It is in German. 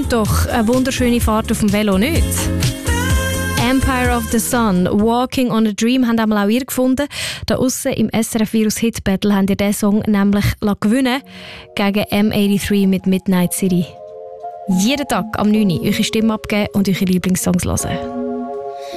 tönt doch eine wunderschöne Fahrt auf dem Velo, nicht? Empire of the Sun, Walking on a Dream haben auch ihr gefunden. Da aussen im SRF Virus Hit Battle haben ihr diesen Song nämlich gewinnen gegen M83 mit Midnight City. Jeden Tag am 9 Uhr eure Stimme abgeben und eure Lieblingssongs hören.